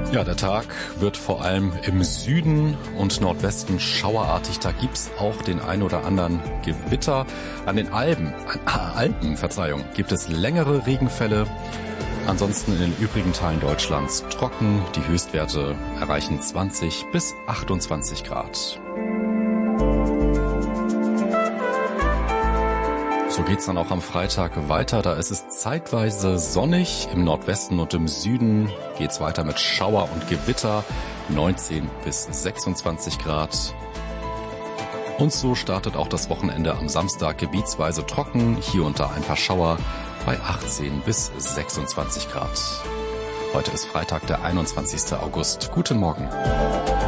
Ja, der Tag wird vor allem im Süden und Nordwesten schauerartig. Da gibt's auch den ein oder anderen Gewitter. An den Alpen, gibt es längere Regenfälle. Ansonsten in den übrigen Teilen Deutschlands trocken. Die Höchstwerte erreichen 20 bis 28 Grad. So geht's dann auch am Freitag weiter. Da ist es zeitweise sonnig. Im Nordwesten und im Süden geht's weiter mit Schauer und Gewitter. 19 bis 26 Grad. Und so startet auch das Wochenende am Samstag gebietsweise trocken. Hier und da ein paar Schauer bei 18 bis 26 Grad. Heute ist Freitag, der 21. August. Guten Morgen.